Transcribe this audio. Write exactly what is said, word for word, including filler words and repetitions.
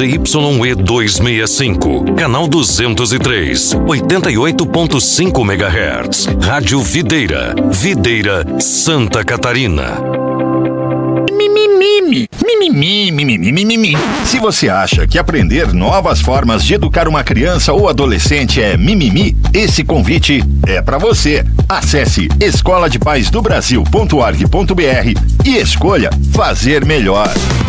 Z Y E duzentos e sessenta e cinco, canal duzentos e três, oitenta e oito ponto cinco megahertz. Rádio Videira, Videira, Santa Catarina. Mimimi, mimimi, mimimi, mimimi. Se você acha que aprender novas formas de educar uma criança ou adolescente é mimimi, esse convite é para você. Acesse escola de pais do brasil ponto org ponto br e escolha fazer melhor.